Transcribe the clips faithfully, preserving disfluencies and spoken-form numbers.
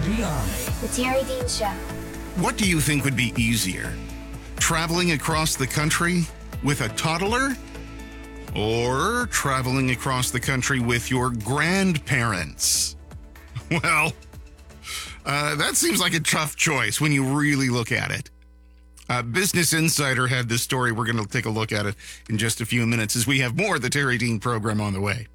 B I. The Terry Dean Show. What do you think would be easier? Traveling across the country with a toddler? Or traveling across the country with your grandparents? Well, uh, that seems like a tough choice when you really look at it. Uh, Business Insider had this story. We're going to take a look at it in just a few minutes as we have more of the Terry Dean program on the way.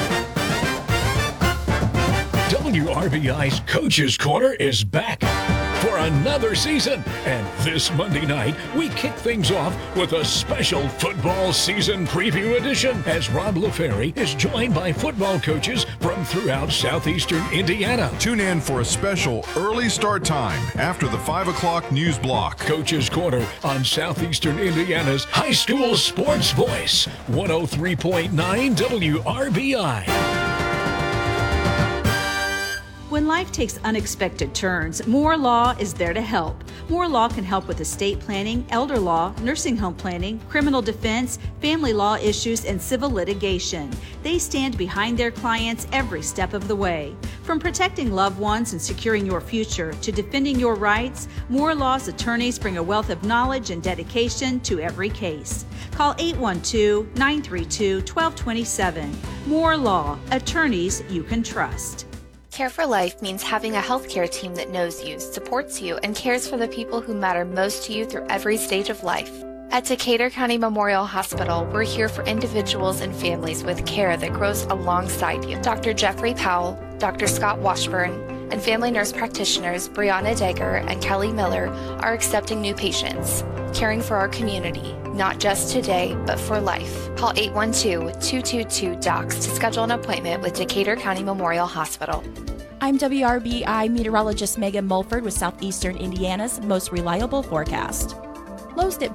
W R B I's Coach's Corner is back for another season. And this Monday night, we kick things off with a special football season preview edition as Rob LaFerry is joined by football coaches from throughout southeastern Indiana. Tune in for a special early start time after the five o'clock news block. Coach's Corner on southeastern Indiana's high school sports voice, one oh three point nine W R B I. When life takes unexpected turns, Moore Law is there to help. Moore Law can help with estate planning, elder law, nursing home planning, criminal defense, family law issues, and civil litigation. They stand behind their clients every step of the way. From protecting loved ones and securing your future to defending your rights, Moore Law's attorneys bring a wealth of knowledge and dedication to every case. Call eight one two, nine three two, one two two seven. Moore Law, attorneys you can trust. Care for Life means having a healthcare team that knows you, supports you, and cares for the people who matter most to you through every stage of life. At Decatur County Memorial Hospital, we're here for individuals and families with care that grows alongside you. Doctor Jeffrey Powell, Doctor Scott Washburn, and family nurse practitioners Brianna Degger and Kelly Miller are accepting new patients, caring for our community, not just today, but for life. Call eight one two, two two two, D O C S to schedule an appointment with Decatur County Memorial Hospital. I'm W R B I meteorologist Megan Mulford with Southeastern Indiana's most reliable forecast. Lows dip